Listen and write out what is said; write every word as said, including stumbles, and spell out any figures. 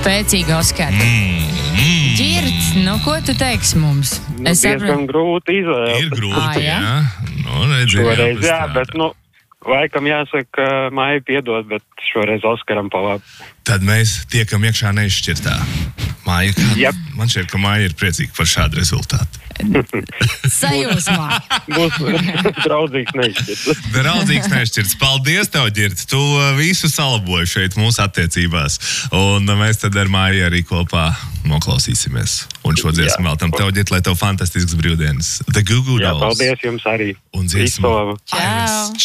Spēcīgi, Oskar. Mm, mm. Ģirds, nu ko tu teiksi mums? Nu, diezgan grūti izvēle. Ir grūti, Ah, jā? jā. Nu, redzi, Šoreiz, jā, jāpastrādā. bet, nu, laikam jāsaka, Maija piedod, bet šoreiz Oskaram pa labi. Tad mēs tiekam iekšā neizšķirtā. Māja, kā, Jep. man šķiet, ka Māja ir priecīga par šādu rezultātu. Sajūsmā. Būs draudzīgs neizšķirts. Draudzīgs nešķirts. Paldies tev, Ģirds. Tu uh, visu salaboji šeit mūsu attiecībās. Un uh, mēs tad ar Māju arī kopā noklausīsimies. Un šo dziesmu Jā. veltam tev, Ģird, lai tev fantastisks brīvdienas. The Goo Goo Jā, Dolls. paldies jums arī. Un Visu dziesmu labu. Čau. Iris.